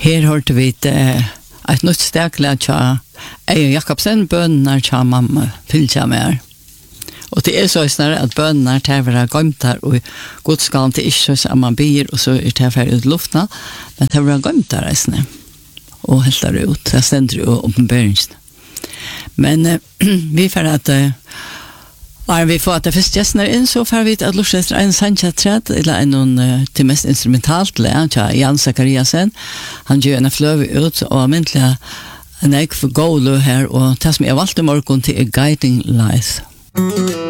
Her hørte vi et nytt stekle til Eie Jakobsen, bønner til mamma fylltja med. Og det så snarere at bønner til å være gømt her, og godskalen til ikke så man byr, og så til å være ut luften, men til å være gømt her, og helt der ut. Det stender jo oppenbøringen. Men vi får at vi får at det første gjesten inn, så får vi at lort etter en sandkjattrett, eller en til mest instrumentalt, Jan Zakariasen. Han gjør en fløve ut, og myntelig en for gåle her, og det som jeg valgte morgen til Guiding Light.